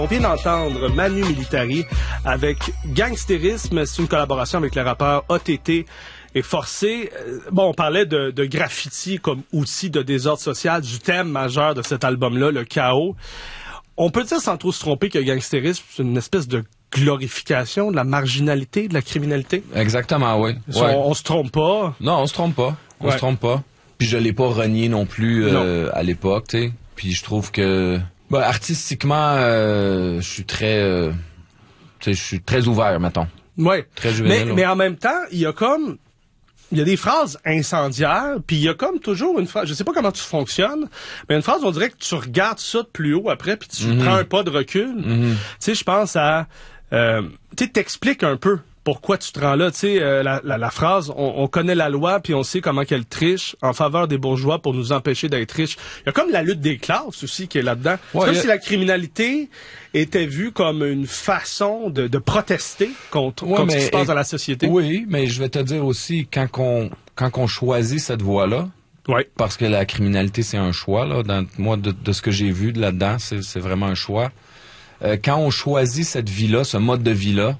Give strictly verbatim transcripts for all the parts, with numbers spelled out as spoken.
On vient d'entendre Manu Militari avec Gangstérisme. C'est une collaboration avec le rappeur O T T et Forcé. Bon, on parlait de, de graffiti comme outil de désordre social, du thème majeur de cet album-là, le chaos. On peut dire sans trop se tromper que Gangstérisme, c'est une espèce de glorification de la marginalité, de la criminalité. Exactement, oui. Ouais. On, on se trompe pas. Non, on se trompe pas. On ouais. se trompe pas. Puis je l'ai pas renié non plus euh, non. à l'époque, tu sais. Puis je trouve que bah, artistiquement, euh, je suis très, euh, tu sais, je suis très ouvert, mettons. Ouais. Très juvénile. Mais, mais en même temps, il y a comme, il y a des phrases incendiaires, puis il y a comme toujours une phrase, je sais pas comment tu fonctionnes, mais une phrase, on dirait que tu regardes ça de plus haut après, puis tu mm-hmm. prends un pas de recul. Mm-hmm. Tu sais, je pense à, euh, tu sais, t'expliques un peu pourquoi tu te rends là. Tu sais, euh, la, la, la phrase, on, on connaît la loi, puis on sait comment qu'elle triche en faveur des bourgeois pour nous empêcher d'être riches. Il y a comme la lutte des classes aussi qui est là-dedans. Ouais, c'est comme a... si la criminalité était vue comme une façon de, de protester contre, ouais, contre mais, ce qui se passe et, dans la société. Oui, mais je vais te dire aussi, quand on, quand on choisit cette voie-là, ouais. parce que la criminalité, c'est un choix, là, dans, moi, de, de ce que j'ai vu de là-dedans, c'est, c'est vraiment un choix. Euh, quand on choisit cette vie-là, ce mode de vie-là,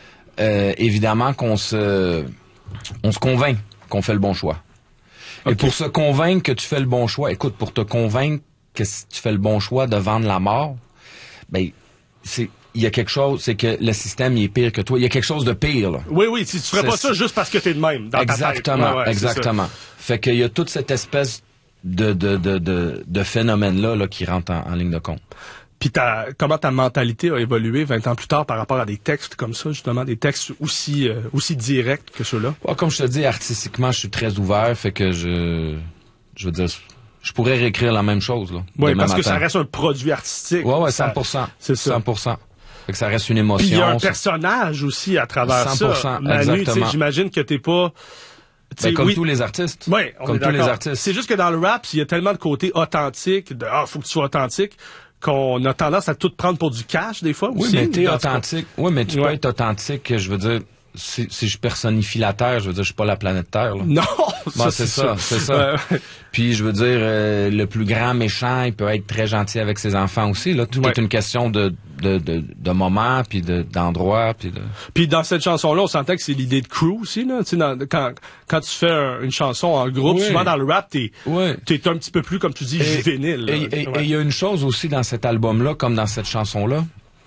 Euh, évidemment qu'on se, on se convainc qu'on fait le bon choix. Okay. Et pour se convaincre que tu fais le bon choix, écoute, pour te convaincre que si tu fais le bon choix de vendre la mort, ben, c'est, il y a quelque chose, c'est que le système, il est pire que toi. Il y a quelque chose de pire, là. Oui, oui, tu, tu ferais pas ça juste parce que t'es de même, dans exactement, ta tête. Ouais, ouais, exactement. Fait qu'il y a toute cette espèce de, de, de, de, de phénomène-là, là, qui rentre en, en ligne de compte. Puis ta, comment ta mentalité a évolué vingt ans plus tard par rapport à des textes comme ça, justement, des textes aussi euh, aussi directs que ceux-là? Ouais, comme je te dis, artistiquement, je suis très ouvert, fait que je je veux dire, je pourrais réécrire la même chose, là. Oui, parce matin. que ça reste un produit artistique. Ouais, ouais, cent pour cent. Ça, c'est ça. cent pour cent. Fait que ça reste une émotion. Puis il y a un ça... personnage aussi à travers cent pour cent, ça. Manu, j'imagine que t'es pas... Ben, comme oui. tous les artistes. Oui, on comme est tous les d'accord. artistes. C'est juste que dans le rap, il y a tellement de côté authentique, de ah, faut que tu sois authentique, qu'on a tendance à tout prendre pour du cash des fois. Oui, aussi, mais t'es authentique. Oui, mais tu ouais. peux être authentique. Je veux dire, si, si je personnifie la Terre, je veux dire, je suis pas la planète Terre. Là. Non, bon, ça, c'est ça, c'est ça. Ouais. Puis je veux dire, euh, le plus grand méchant, il peut être très gentil avec ses enfants aussi. Là, tout ouais. est une question de de de, de moment, puis de d'endroit, puis de. Puis dans cette chanson-là, on sentait que c'est l'idée de crew aussi là. Tu sais, dans, quand quand tu fais un, une chanson en groupe, oui. souvent dans le rap, t'es oui. t'es un petit peu plus, comme tu dis, et, juvénile. Et il ouais. y a une chose aussi dans cet album-là, comme dans cette chanson-là.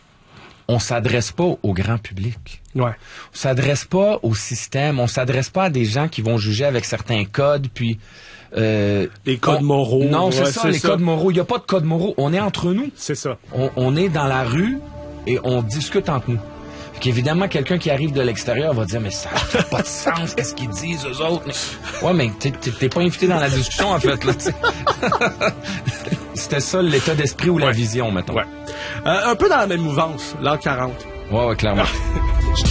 On s'adresse pas au grand public. Ouais. On s'adresse pas au système. On s'adresse pas à des gens qui vont juger avec certains codes, puis... Euh, les codes on, moraux. Non, c'est ouais, ça, c'est les ça. codes moraux. Il y a pas de codes moraux. On est entre nous. C'est ça. On, on est dans la rue et on discute entre nous. Fait qu'évidemment, quelqu'un qui arrive de l'extérieur va dire, mais ça n'a pas de sens, qu'est-ce qu'ils disent, eux autres? Ouais, mais t'es, t'es, t'es pas invité dans la discussion, en fait, là, tu sais. C'était ça, l'état d'esprit ou ouais. la vision, mettons. Ouais. Euh, un peu dans la même mouvance, l'an quarante. Ouais, ouais, clairement.